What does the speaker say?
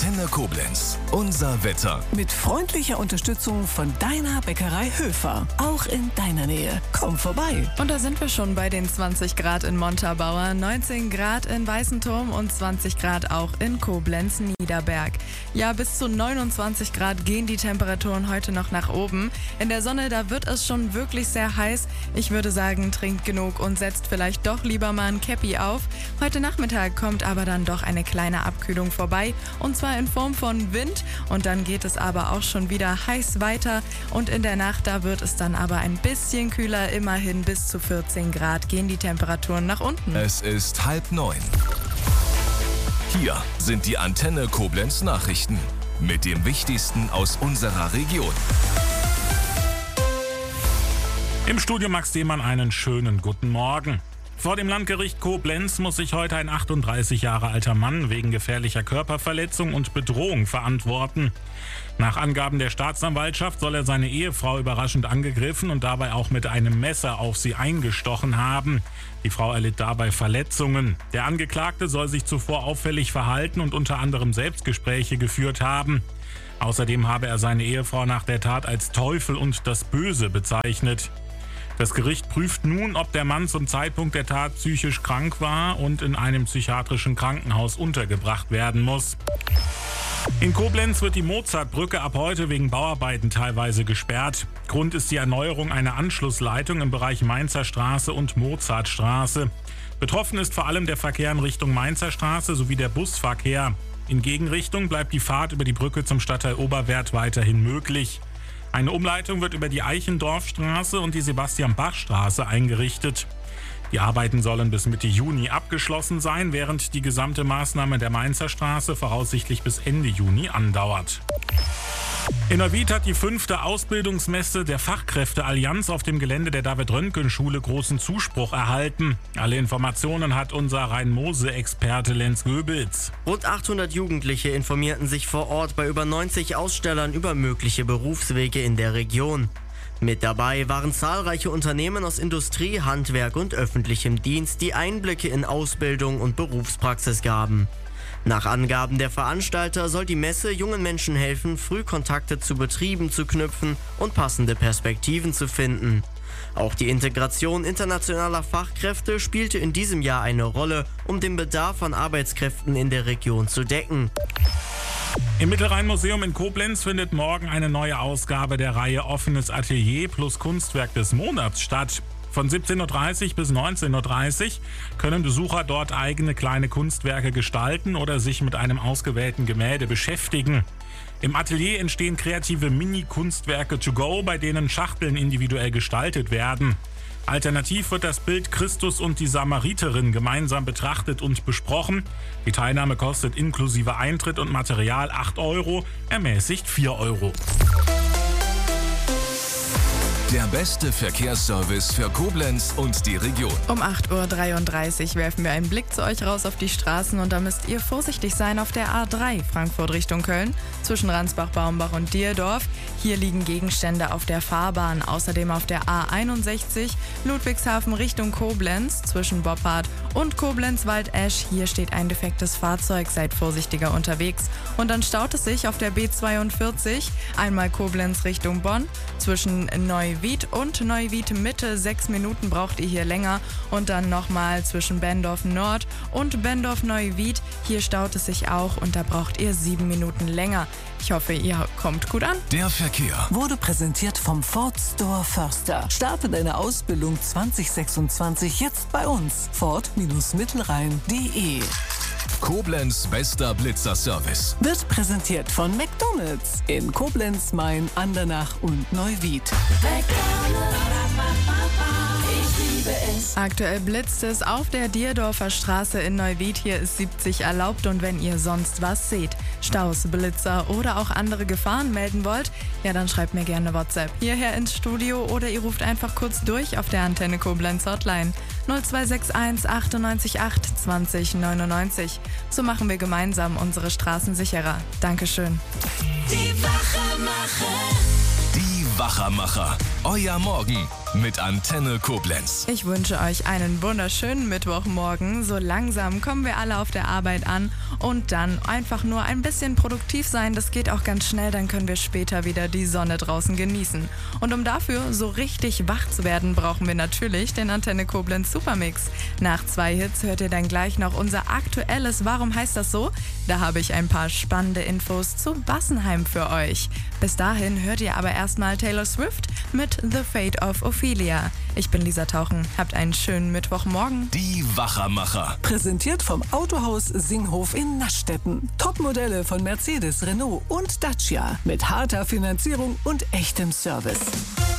Antenne Koblenz. Unser Wetter. Mit freundlicher Unterstützung von deiner Bäckerei Höfer. Auch in deiner Nähe. Komm vorbei. Und da sind wir schon bei den 20 Grad in Montabaur, 19 Grad in Weißenturm und 20 Grad auch in Koblenz-Niederberg. Ja, bis zu 29 Grad gehen die Temperaturen heute noch nach oben. In der Sonne, da wird es schon wirklich sehr heiß. Ich würde sagen, trinkt genug und setzt vielleicht doch lieber mal ein Käppi auf. Heute Nachmittag kommt aber dann doch eine kleine Abkühlung vorbei. Und zwar in Form von Wind. Und dann geht es aber auch schon wieder heiß weiter. Und in der Nacht, da wird es dann aber ein bisschen kühler. Immerhin bis zu 14 Grad gehen die Temperaturen nach unten. Es ist 8:30. Hier sind die Antenne Koblenz Nachrichten mit dem Wichtigsten aus unserer Region. Im Studio Max Demann einen schönen guten Morgen. Vor dem Landgericht Koblenz muss sich heute ein 38 Jahre alter Mann wegen gefährlicher Körperverletzung und Bedrohung verantworten. Nach Angaben der Staatsanwaltschaft soll er seine Ehefrau überraschend angegriffen und dabei auch mit einem Messer auf sie eingestochen haben. Die Frau erlitt dabei Verletzungen. Der Angeklagte soll sich zuvor auffällig verhalten und unter anderem Selbstgespräche geführt haben. Außerdem habe er seine Ehefrau nach der Tat als Teufel und das Böse bezeichnet. Das Gericht prüft nun, ob der Mann zum Zeitpunkt der Tat psychisch krank war und in einem psychiatrischen Krankenhaus untergebracht werden muss. In Koblenz wird die Mozartbrücke ab heute wegen Bauarbeiten teilweise gesperrt. Grund ist die Erneuerung einer Anschlussleitung im Bereich Mainzer Straße und Mozartstraße. Betroffen ist vor allem der Verkehr in Richtung Mainzer Straße sowie der Busverkehr. In Gegenrichtung bleibt die Fahrt über die Brücke zum Stadtteil Oberwerth weiterhin möglich. Eine Umleitung wird über die Eichendorfstraße und die Sebastian-Bach-Straße eingerichtet. Die Arbeiten sollen bis Mitte Juni abgeschlossen sein, während die gesamte Maßnahme der Mainzer Straße voraussichtlich bis Ende Juni andauert. In Neuwied hat die 5. Ausbildungsmesse der Fachkräfteallianz auf dem Gelände der David-Röntgen-Schule großen Zuspruch erhalten. Alle Informationen hat unser Rhein-Mosel-Experte Lenz Goebels. Rund 800 Jugendliche informierten sich vor Ort bei über 90 Ausstellern über mögliche Berufswege in der Region. Mit dabei waren zahlreiche Unternehmen aus Industrie, Handwerk und öffentlichem Dienst, die Einblicke in Ausbildung und Berufspraxis gaben. Nach Angaben der Veranstalter soll die Messe jungen Menschen helfen, früh Kontakte zu Betrieben zu knüpfen und passende Perspektiven zu finden. Auch die Integration internationaler Fachkräfte spielte in diesem Jahr eine Rolle, um den Bedarf an Arbeitskräften in der Region zu decken. Im Mittelrhein-Museum in Koblenz findet morgen eine neue Ausgabe der Reihe Offenes Atelier plus Kunstwerk des Monats statt. Von 17:30 Uhr bis 19:30 Uhr können Besucher dort eigene kleine Kunstwerke gestalten oder sich mit einem ausgewählten Gemälde beschäftigen. Im Atelier entstehen kreative Mini-Kunstwerke to go, bei denen Schachteln individuell gestaltet werden. Alternativ wird das Bild Christus und die Samariterin gemeinsam betrachtet und besprochen. Die Teilnahme kostet inklusive Eintritt und Material 8 €, ermäßigt 4 €. Der beste Verkehrsservice für Koblenz und die Region. Um 8:33 Uhr werfen wir einen Blick zu euch raus auf die Straßen und da müsst ihr vorsichtig sein auf der A3 Frankfurt Richtung Köln zwischen Ransbach, Baumbach und Dierdorf. Hier liegen Gegenstände auf der Fahrbahn. Außerdem auf der A61 Ludwigshafen Richtung Koblenz zwischen Boppard und Koblenz-Waldesch. Hier steht ein defektes Fahrzeug, seid vorsichtiger unterwegs. Und dann staut es sich auf der B42 einmal Koblenz Richtung Bonn zwischen Neuwied und Neuwied Mitte. 6 Minuten braucht ihr hier länger. Und dann nochmal zwischen Bendorf Nord und Bendorf Neuwied. Hier staut es sich auch und da braucht ihr 7 Minuten länger. Ich hoffe, ihr kommt gut an. Der Verkehr Wurde präsentiert vom Ford Store Förster. Starte deine Ausbildung 2026 jetzt bei uns. Ford-Mittelrhein.de. Koblenz bester Blitzerservice. Wird präsentiert von McDonald's in Koblenz, Main, Andernach und Neuwied. Aktuell blitzt es auf der Dierdorfer Straße in Neuwied. Hier ist 70 erlaubt und wenn ihr sonst was seht, Staus, Blitzer oder auch andere Gefahren melden wollt, ja dann schreibt mir gerne WhatsApp hierher ins Studio oder ihr ruft einfach kurz durch auf der Antenne Koblenz Hotline 0261 98 8 20 99. So machen wir gemeinsam unsere Straßen sicherer. Dankeschön. Die Wachermacher. Euer Morgen mit Antenne Koblenz. Ich wünsche euch einen wunderschönen Mittwochmorgen. So langsam kommen wir alle auf der Arbeit an und dann einfach nur ein bisschen produktiv sein. Das geht auch ganz schnell, dann können wir später wieder die Sonne draußen genießen. Und um dafür so richtig wach zu werden, brauchen wir natürlich den Antenne Koblenz Supermix. Nach 2 Hits hört ihr dann gleich noch unser aktuelles Warum heißt das so? Da habe ich ein paar spannende Infos zu Bassenheim für euch. Bis dahin hört ihr aber erstmal Taylor Swift mit The Fate of Ophelia. Ich bin Lisa Tauchen. Habt einen schönen Mittwochmorgen. Die Wachermacher. Präsentiert vom Autohaus Singhof in Naschstetten. Topmodelle von Mercedes, Renault und Dacia. Mit harter Finanzierung und echtem Service.